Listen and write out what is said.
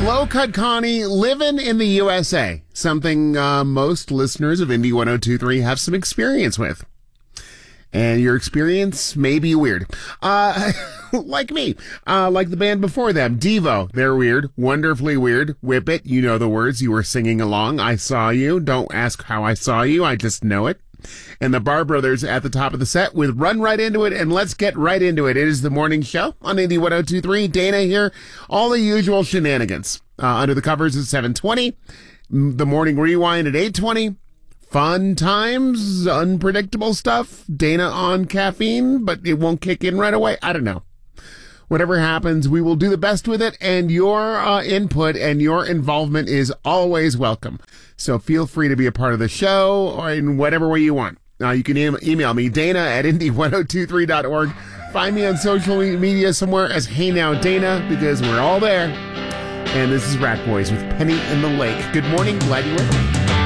Low-cut Connie, living in the USA. Something most listeners of Indie 102.3 have some experience with. And your experience may be weird. Like me. Like the band before them, Devo. They're weird. Wonderfully weird. Whip It. You know the words. You were singing along. I saw you. Don't ask how I saw you. I just know it. And the Bar Brothers at the top of the set with Run Right Into It, and let's get right into it. It is the morning show on Indie 102.3. Dana here. All the usual shenanigans. Under the covers at 7:20. The morning rewind at 8:20. Fun times, unpredictable stuff. Dana on caffeine, but it won't kick in right away. I don't know. Whatever happens, we will do the best with it, and your input and your involvement is always welcome. So feel free to be a part of the show or in whatever way you want. You can email me, Dana at indie1023.org. Find me on social media somewhere as Hey Now Dana, because we're all there. And this is Rat Boys with Penny in the Lake. Good morning. Glad you're with me.